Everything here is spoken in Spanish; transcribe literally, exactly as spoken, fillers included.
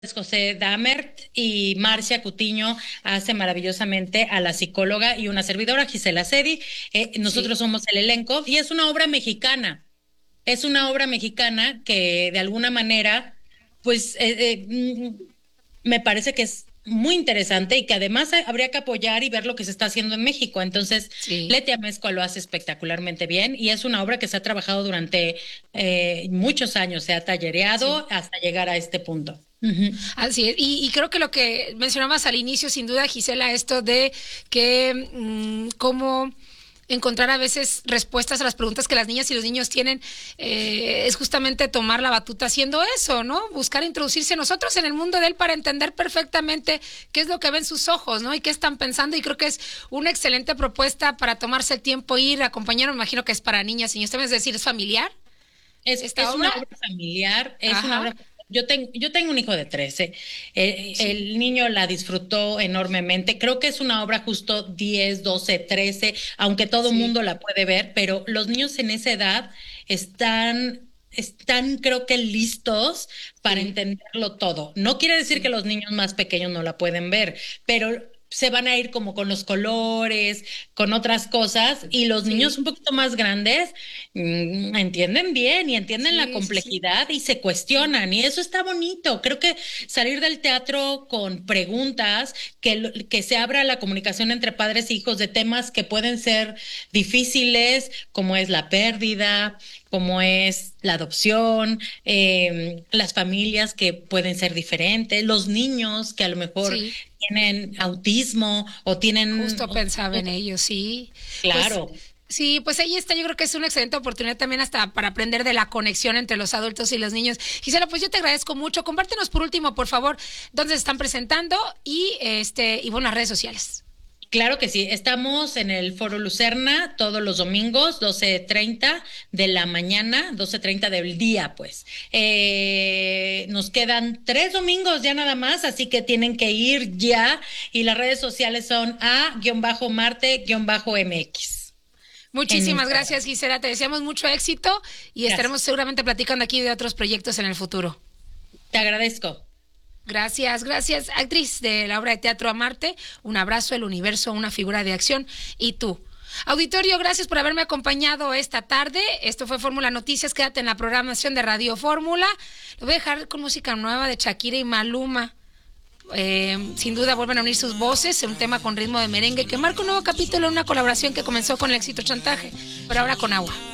José Damert y Marcia Cutiño hace maravillosamente a la psicóloga y una servidora, Gisela Cedi. Eh, nosotros Sí, somos el elenco y es una obra mexicana. Es una obra mexicana que de alguna manera, pues, eh, eh, mm, me parece que es muy interesante y que además eh, habría que apoyar y ver lo que se está haciendo en México. Entonces, sí. Leti Amezcua lo hace espectacularmente bien y es una obra que se ha trabajado durante eh, muchos años, se ha Sí, tallereado hasta llegar a este punto. Ujú. así es. Y, y creo que lo que mencionabas al inicio, sin duda, Gisela, esto de que mm, cómo encontrar a veces respuestas a las preguntas que las niñas y los niños tienen, eh, es justamente tomar la batuta haciendo eso, ¿no? Buscar introducirse nosotros en el mundo de él para entender perfectamente qué es lo que ven sus ojos, ¿no? Y qué están pensando. Y creo que es una excelente propuesta para tomarse el tiempo, ir, acompañar. Me imagino que es para niñas y niños. ¿También es decir, es familiar Es, esta es una obra? obra familiar, es una Ajá, obra. Yo, tengo yo tengo un hijo de trece. Eh, sí, el niño la disfrutó enormemente. Creo que es una obra justo diez, doce, trece, aunque todo sí. mundo la puede ver, pero los niños en esa edad están, están, creo que listos para Sí, entenderlo todo. No quiere decir que sí, los niños más pequeños no la pueden ver, pero se van a ir como con los colores, con otras cosas, y los niños sí, un poquito más grandes mm, entienden bien y entienden la sí, sí, sí, complejidad y se sí, cuestionan, y eso está bonito. Creo que salir del teatro con preguntas, que, lo- que se abra la comunicación entre padres e hijos de temas que pueden ser difíciles, como es la pérdida, como es la adopción, eh, las familias que pueden ser diferentes, los niños que a lo mejor sí, tienen autismo o tienen, justo pensaba en ello, sí. Pues claro. sí, pues ahí está, yo creo que es una excelente oportunidad también hasta para aprender de la conexión entre los adultos y los niños. Gisela, pues yo te agradezco mucho. Compártenos por último, por favor, dónde se están presentando y este y bueno, las redes sociales. Claro que sí, estamos en el Foro Lucerna todos los domingos, doce treinta de la mañana, doce treinta del día, pues. Eh, nos quedan tres domingos ya nada más, así que tienen que ir ya y las redes sociales son a-marte-mx en Muchísimas Instagram. gracias, Gisela. Te deseamos mucho éxito y estaremos Gracias. seguramente platicando aquí de otros proyectos en el futuro. Te agradezco. Gracias, gracias, actriz de la obra de teatro Amarte. Un abrazo, el universo, una figura de acción y tú. Auditorio, gracias por haberme acompañado esta tarde. Esto fue Fórmula Noticias. Quédate en la programación de Radio Fórmula. Lo voy a dejar con música nueva de Shakira y Maluma. Eh, sin duda vuelven a unir sus voces en un tema con ritmo de merengue que marca un nuevo capítulo en una colaboración que comenzó con el éxito Chantaje, pero ahora con agua.